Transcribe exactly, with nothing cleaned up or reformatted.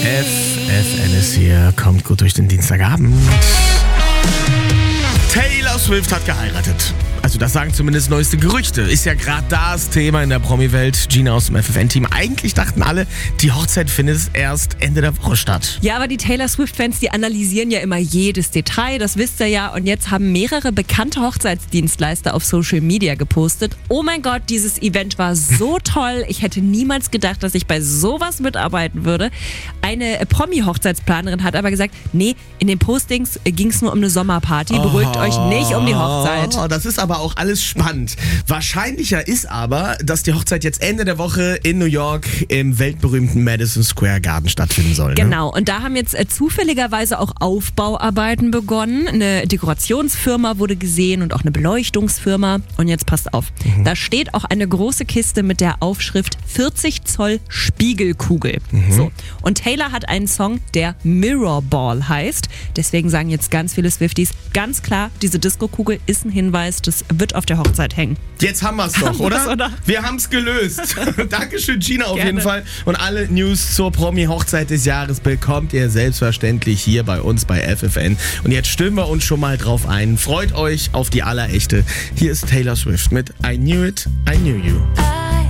F F N ist hier, kommt gut durch den Dienstagabend. Taylor Swift hat geheiratet. Also das sagen zumindest neueste Gerüchte. Ist ja gerade das Thema in der Promi-Welt. Gina aus dem F F N-Team. Eigentlich dachten alle, die Hochzeit findet erst Ende der Woche statt. Ja, aber die Taylor Swift-Fans, die analysieren ja immer jedes Detail. Das wisst ihr ja. Und jetzt haben mehrere bekannte Hochzeitsdienstleister auf Social Media gepostet. Oh mein Gott, dieses Event war so toll. Ich hätte niemals gedacht, dass ich bei sowas mitarbeiten würde. Eine Promi-Hochzeitsplanerin hat aber gesagt, nee, in den Postings ging es nur um eine Sommerparty. Beruhigt euch nicht um die Hochzeit. Oh, das ist aber auch alles spannend. Wahrscheinlicher ist aber, dass die Hochzeit jetzt Ende der Woche in New York im weltberühmten Madison Square Garden stattfinden soll. Ne? Genau, und da haben jetzt äh, zufälligerweise auch Aufbauarbeiten begonnen. Eine Dekorationsfirma wurde gesehen und auch eine Beleuchtungsfirma. Und jetzt passt auf, mhm. da steht auch eine große Kiste mit der Aufschrift vierzig Zoll Spiegelkugel. Mhm. So. Und Taylor hat einen Song, der Mirror Ball heißt. Deswegen sagen jetzt ganz viele Swifties, ganz klar, diese Disco-Kugel ist ein Hinweis, das wird auf der Hochzeit hängen. Jetzt haben wir es doch, oder? oder? Wir haben es gelöst. Dankeschön, Gina, auf Gerne. jeden Fall. Und alle News zur Promi-Hochzeit des Jahres bekommt ihr selbstverständlich hier bei uns bei F F N. Und jetzt stimmen wir uns schon mal drauf ein. Freut euch auf die Allerechte. Hier ist Taylor Swift mit I Knew It, I Knew You.